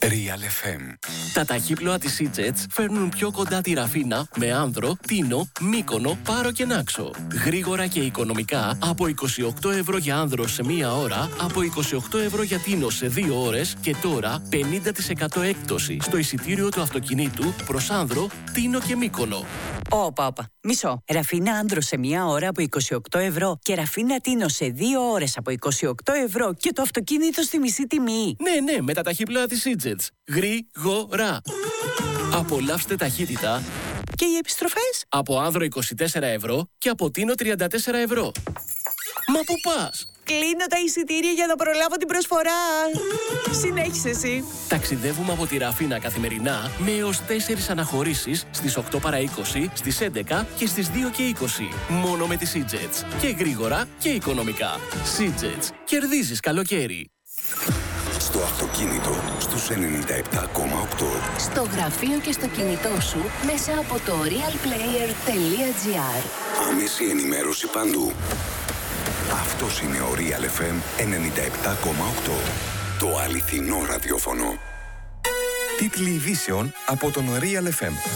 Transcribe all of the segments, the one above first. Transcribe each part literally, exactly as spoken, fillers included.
Real εφ εμ. Τα ταχύπλοα της Σίτζετς φέρνουν πιο κοντά τη Ραφίνα με Άνδρο, Τίνο, Μύκονο, Πάρο και Νάξο. Γρήγορα και οικονομικά από είκοσι οκτώ ευρώ για Άνδρο σε μία ώρα, από είκοσι οκτώ ευρώ για Τίνο σε δύο ώρες και τώρα πενήντα τοις εκατό έκπτωση στο εισιτήριο του αυτοκινήτου προς Άνδρο, Τίνο και Μύκονο. Όπα, όπα. Μισό. Ραφίνα Άνδρο σε μία ώρα από είκοσι οκτώ ευρώ και Ραφίνα Τίνο σε δύο ώρες από είκοσι οκτώ ευρώ και το αυτοκίνητο στη μισή τιμή. Ναι, ναι, με τα ταχύπλοα της Σίτζετς. Γρήγορα. Απολαύστε ταχύτητα. Και οι επιστροφές? Από Άνδρο είκοσι τέσσερα ευρώ και από Τίνο τριάντα τέσσερα ευρώ. Μα πού πας? Κλείνω τα εισιτήρια για να προλάβω την προσφορά. Συνέχισε εσύ. Ταξιδεύουμε από τη Ραφίνα καθημερινά με έως τέσσερις αναχωρήσεις στις οκτώ παρά είκοσι, στις έντεκα και στις δύο και είκοσι. Μόνο με τη Σίτζετς. Και γρήγορα και οικονομικά. Σίτζετς. Κερδίζεις καλοκαίρι. Στο αυτοκίνητο στους ενενήντα επτά κόμμα οκτώ. Στο γραφείο και στο κινητό σου μέσα από το realplayer.gr. Άμεση ενημέρωση παντού. Αυτός είναι ο Real εφ εμ ενενήντα επτά κόμμα οκτώ. Το αληθινό ραδιόφωνο. Τίτλοι ειδήσεων από τον Real εφ εμ.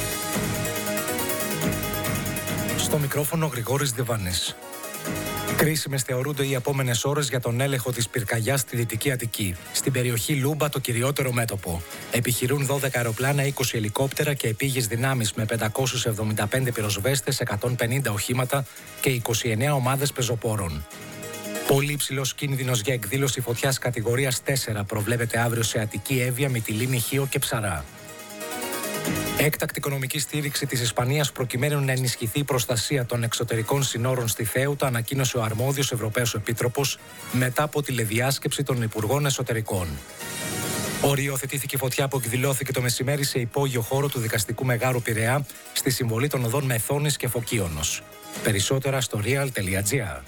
Στο μικρόφωνο Γρηγόρης Διβάνης. Κρίσιμες θεωρούνται οι επόμενες ώρες για τον έλεγχο της πυρκαγιάς στη Δυτική Αττική. Στην περιοχή Λούμπα το κυριότερο μέτωπο. Επιχειρούν δώδεκα αεροπλάνα, είκοσι ελικόπτερα και επίγειες δυνάμεις με πεντακόσιους εβδομήντα πέντε πυροσβέστες, εκατόν πενήντα οχήματα και είκοσι εννέα ομάδες πεζοπόρων. Πολύ υψηλός κίνδυνος για εκδήλωση φωτιάς κατηγορίας τέσσερα προβλέπεται αύριο σε Αττική, Εύβοια, Μυτιλήνη, Χίο και Ψαρά. Έκτακτη οικονομική στήριξη της Ισπανίας προκειμένου να ενισχυθεί η προστασία των εξωτερικών συνόρων στη Θέουτα, ανακοίνωσε ο αρμόδιος Ευρωπαίος Επίτροπος μετά από τηλεδιάσκεψη των Υπουργών Εσωτερικών. Οριοθετήθηκε φωτιά που εκδηλώθηκε το μεσημέρι σε υπόγειο χώρο του Δικαστικού Μεγάρου Πειραιά στη συμβολή των οδών Μεθόνης και Φωκίωνος. Περισσότερα στο real.gr.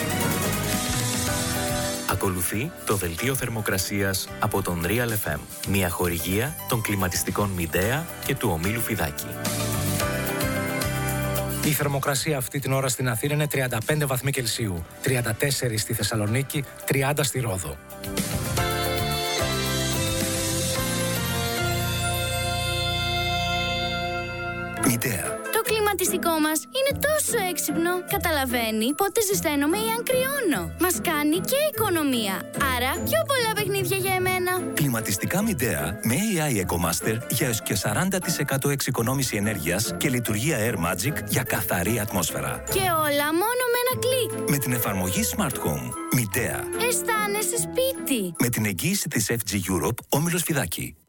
Ακολουθεί το δελτίο θερμοκρασίας από τον Real εφ εμ, μια χορηγία των κλιματιστικών Midea και του ομίλου Φιδάκη. Η θερμοκρασία αυτή την ώρα στην Αθήνα είναι τριάντα πέντε βαθμοί Κελσίου, τριάντα τέσσερα στη Θεσσαλονίκη, τριάντα στη Ρόδο. Midea. Το κλιματιστικό μας είναι τόσο έξυπνο. Καταλαβαίνει πότε ζεσταίνομαι ή αν κρυώνω. Μας κάνει και οικονομία. Άρα πιο πολλά παιχνίδια για εμένα. Κλιματιστικά Midea με έι άι EcoMaster για έως και σαράντα τοις εκατό εξοικονόμηση ενέργειας και λειτουργία Air Magic για καθαρή ατμόσφαιρα. Και όλα μόνο με ένα κλικ. Με την εφαρμογή Smart Home. Midea. Αισθάνεσαι σπίτι. Με την εγγύηση της εφ τζι Europe, όμιλος Φιδάκη.